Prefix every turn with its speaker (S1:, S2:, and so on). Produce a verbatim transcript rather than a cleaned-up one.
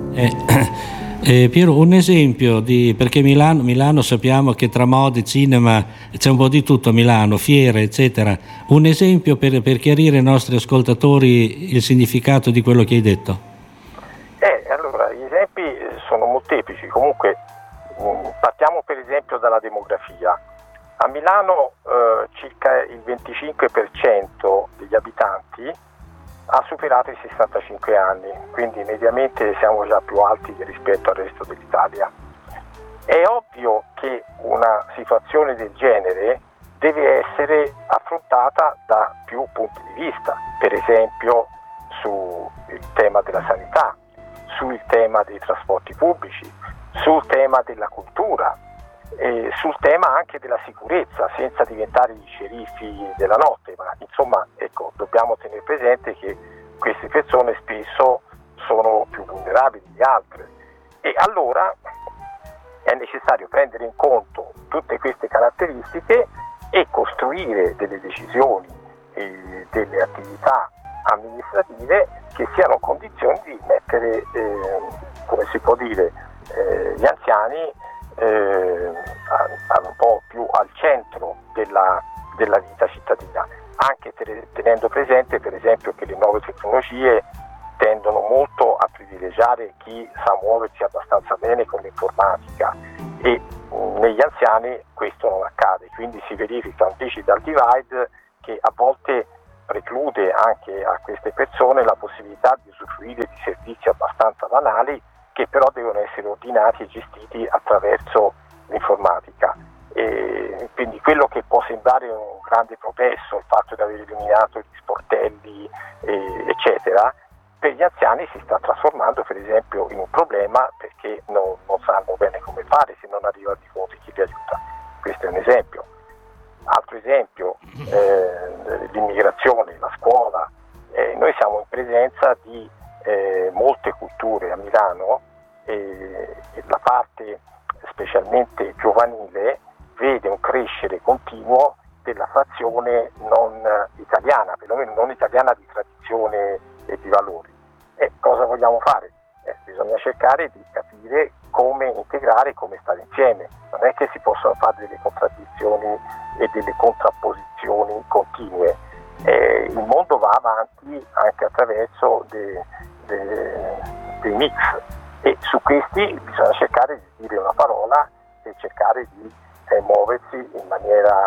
S1: Eh, eh, Piero, un esempio di, perché Milano, Milano sappiamo che tra mode, cinema c'è un po' di tutto a Milano, fiere eccetera, un esempio per, per chiarire ai nostri ascoltatori il significato di quello che hai detto.
S2: Eh, allora, gli esempi sono molteplici, comunque mh, partiamo per esempio dalla demografia. A Milano eh, circa il venticinque per cento degli abitanti ha superato i sessantacinque anni, quindi mediamente siamo già più alti rispetto al resto dell'Italia. È ovvio che una situazione del genere deve essere affrontata da più punti di vista, per esempio sul tema della sanità, sul tema dei trasporti pubblici, sul tema della cultura, e sul tema anche della sicurezza, senza diventare gli sceriffi della notte, ma insomma ecco, dobbiamo tenere presente che queste persone spesso sono più vulnerabili di altre e allora è necessario prendere in conto tutte queste caratteristiche e costruire delle decisioni e delle attività amministrative che siano in condizioni di mettere, eh, come si può dire, eh, gli anziani eh, a, a un po' più al centro della, della vita cittadina, anche tenendo presente per esempio che le nuove tecnologie tendono molto a privilegiare chi sa muoversi abbastanza bene con l'informatica e mh, negli anziani questo non accade, quindi si verifica un digital divide che a volte preclude anche a queste persone la possibilità di usufruire di servizi abbastanza banali che però devono essere ordinati e gestiti attraverso l'informatica. E quindi quello che può sembrare un grande progresso, il fatto di aver eliminato gli sportelli eh, eccetera, per gli anziani si sta trasformando per esempio in un problema perché non, non sanno bene come fare se non arriva di fronte chi li aiuta. Questo è un esempio. Altro esempio, eh, l'immigrazione, la scuola. Eh, noi siamo in presenza di eh, molte culture a Milano e, e la parte specialmente giovanile vede un crescere continuo della frazione non italiana, perlomeno non italiana di tradizione e di valori. E cosa vogliamo fare? Eh, bisogna cercare di capire come integrare, come stare insieme. Non è che si possono fare delle contraddizioni e delle contrapposizioni continue. Eh, il mondo va avanti anche attraverso dei, dei, dei mix e su questi bisogna cercare di dire una parola e cercare di eh, muoversi in maniera